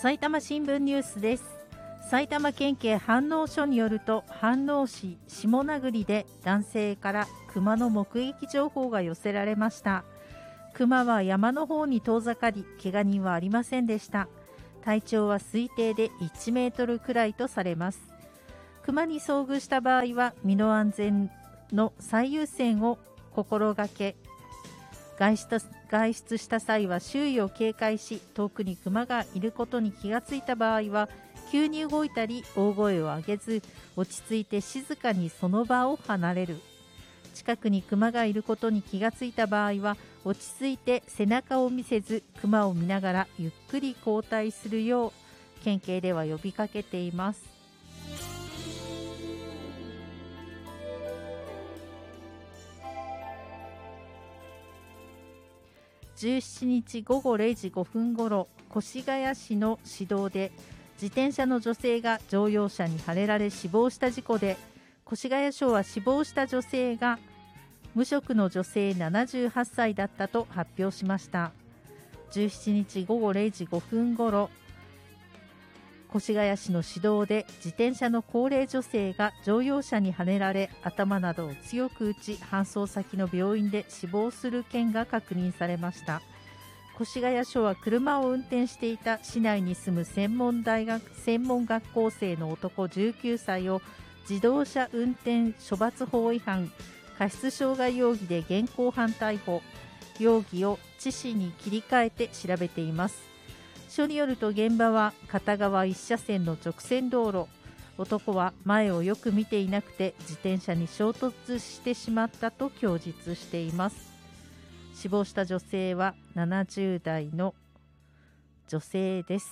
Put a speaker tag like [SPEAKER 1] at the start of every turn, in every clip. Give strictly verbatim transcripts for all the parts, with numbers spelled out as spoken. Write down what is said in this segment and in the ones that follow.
[SPEAKER 1] 埼玉新聞ニュースです。埼玉県警飯能署によると、飯能市下名で男性から熊の目撃情報が寄せられました。熊は山の方に遠ざかり、怪我人はありませんでした。体長は推定でいちメートルくらいとされます。熊に遭遇した場合は身の安全の最優先を心がけ、外出外出した際は周囲を警戒し、遠くに熊がいることに気がついた場合は急に動いたり大声を上げず、落ち着いて静かにその場を離れる。近くに熊がいることに気がついた場合は落ち着いて背中を見せず、熊を見ながらゆっくり後退するよう県警では呼びかけています。じゅうしちにちごごれいじごふんごろ、越谷市の市道で自転車の女性が乗用車にはねられ死亡した事故で、越谷署は死亡した女性が無職の女性ななじゅうはっさいだったと発表しました。じゅうしちにちごごれいじごふんごろ、越谷市の市道で自転車の高齢女性が乗用車にはねられ、頭などを強く打ち搬送先の病院で死亡する件が確認されました。越谷署は車を運転していた市内に住む専門大学専門学校生の男じゅうきゅうさいを自動車運転処罰法違反、過失傷害容疑で現行犯逮捕、容疑を致死に切り替えて調べています。署によると、現場は片側いっしゃせんの直線道路。男は前をよく見ていなくて自転車に衝突してしまったと供述しています。死亡した女性はななじゅうだいの女性です。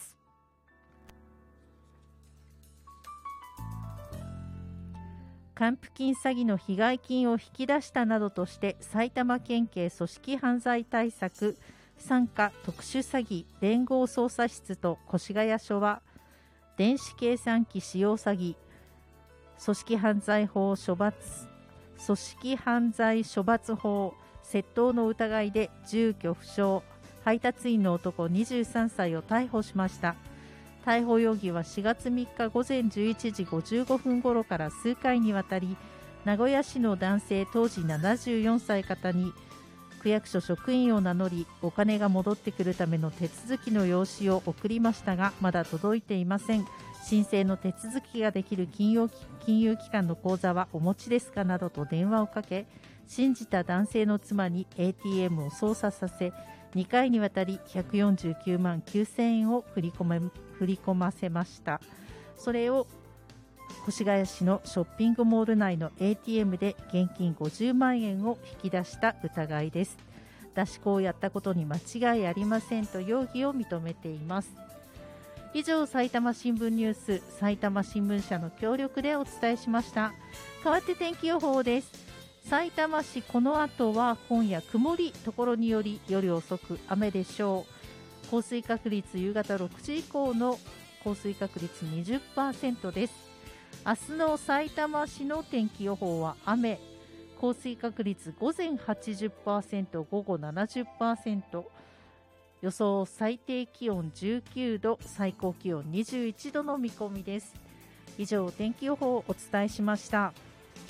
[SPEAKER 1] 還付金詐欺の被害金を引き出したなどとして埼玉県警組織犯罪対策傘下特殊詐欺連合捜査室と越谷署は、電子計算機使用詐欺、組織犯罪法処罰組織犯罪処罰法窃盗の疑いで住居不詳配達員の男にじゅうさんさいを逮捕しました。逮捕容疑はしがつみっかごぜんじゅういちじごじゅうごふん頃から数回にわたり、名古屋市の男性当時ななじゅうよんさい方に区役所職員を名乗り、お金が戻ってくるための手続きの用紙を送りましたが、まだ届いていません。申請の手続きができる金融、金融機関の口座はお持ちですかなどと電話をかけ、信じた男性の妻に エーティーエム を操作させ、にかいにわたりひゃくよんじゅうきゅうまんきゅうせんえんを振り込め、振り込ませました。それを越谷市のショッピングモール内の エーティーエム で現金ごじゅうまんえんを引き出した疑いです。出し子をやったことに間違いありませんと容疑を認めています。以上、埼玉新聞ニュース、埼玉新聞社の協力でお伝えしました。代わって天気予報です。さいたま市、この後は今夜曇り、ところにより夜遅く雨でしょう。降水確率、夕方ろくじ以降の降水確率 にじゅっパーセント です。明日のさいたま市の天気予報は雨、降水確率午前 はちじゅっパーセント、午後 ななじゅっパーセント、予想最低気温じゅうきゅうど、最高気温にじゅういちどの見込みです。以上、天気予報をお伝えしました。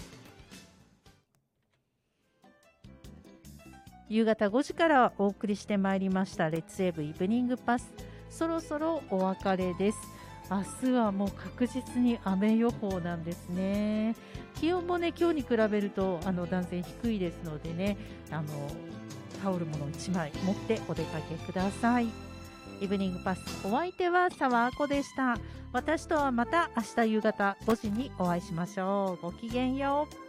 [SPEAKER 1] 夕方ごじからお送りしてまいりましたレッツウェーブイブニングパス、そろそろお別れです。明日はもう確実に雨予報なんですね。気温もね、今日に比べるとあの断然低いですのでね、あのタオルものいちまい持ってお出かけください。イブニングパス、お相手は澤あこでした。私とはまた明日夕方ごじにお会いしましょう。ごきげんよう。